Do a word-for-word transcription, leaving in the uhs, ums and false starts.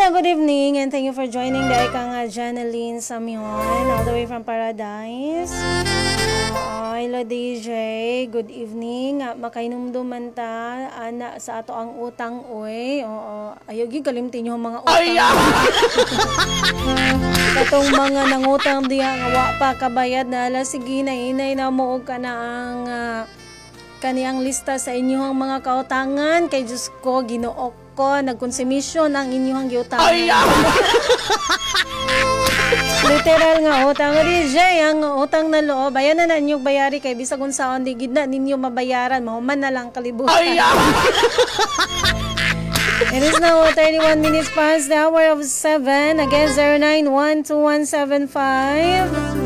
Hello, good evening, and thank you for joining the Ika nga Janeline Samion, all the way from Paradise. Uh, hello, D J. Good evening. Uh, makainumduman ta, ana, sa ato ang utang, uy. Oo, ayaw, gigalimtin yung mga utang. Ay, katong mga nangutang diha nga wa pa kabayad na ala, sige na inay na mo ka na ang uh, kaniyang lista sa inyong mga kautangan. Kay Diyos ko, Ginoo ko, nagkonsumisyon ang inyong giutangan. Ay, literal nga utang. D J, ang utang na loob, ayan na na inyong bayari kay bisag unsaon di gid na ninyo mabayaran, mahuman na lang kalibutan. Ay, it is now thirty-one minutes past the hour of seven. Again, zero nine one two one seven five